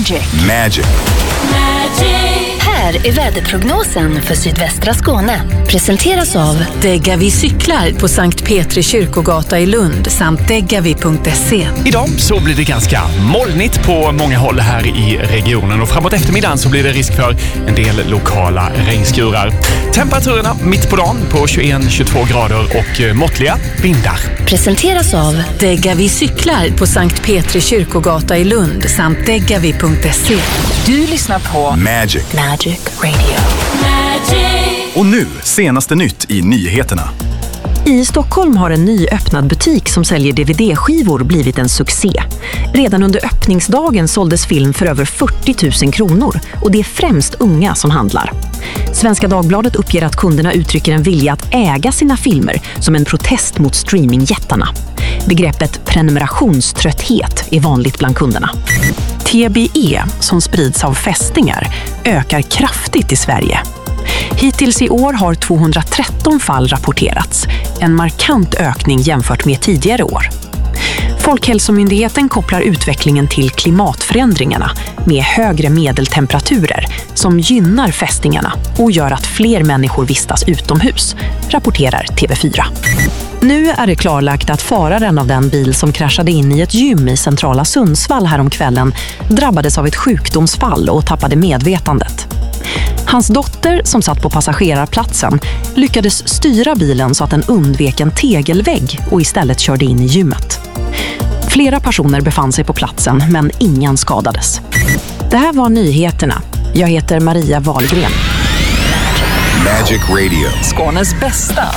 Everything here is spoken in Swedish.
Magic. Här är väderprognosen för sydvästra Skåne. Presenteras av Degavi cyklar på Sankt Petri kyrkogata i Lund samt degavi.se. Idag så blir det ganska molnigt på många håll här i regionen och framåt eftermiddagen så blir det risk för en del lokala regnskurar. Temperaturerna mitt på dagen på 21-22 grader och måttliga vindar. Presenteras av Degavi cyklar på Sankt Petri kyrkogata i Lund samt degavi.se. Du lyssnar på Magic. Magic Radio. Och nu, senaste nytt i nyheterna. I Stockholm har en nyöppnad butik som säljer DVD-skivor blivit en succé. Redan under öppningsdagen såldes film för över 40 000 kronor och det är främst unga som handlar. Svenska Dagbladet uppger att kunderna uttrycker en vilja att äga sina filmer som en protest mot streamingjättarna. Begreppet prenumerationströtthet är vanligt bland kunderna. TBE, som sprids av fästingar, ökar kraftigt i Sverige. Hittills i år har 213 fall rapporterats, en markant ökning jämfört med tidigare år. Folkhälsomyndigheten kopplar utvecklingen till klimatförändringarna med högre medeltemperaturer som gynnar fästingarna och gör att fler människor vistas utomhus, rapporterar TV4. Nu är det klarlagt att föraren av den bil som kraschade in i ett gym i centrala Sundsvall häromkvällen drabbades av ett sjukdomsfall och tappade medvetandet. Hans dotter, som satt på passagerarplatsen, lyckades styra bilen så att den undvek en tegelvägg och istället körde in i gymmet. Flera personer befann sig på platsen, men ingen skadades. Det här var nyheterna. Jag heter Maria Wahlgren. Magic Radio. Skånes bästa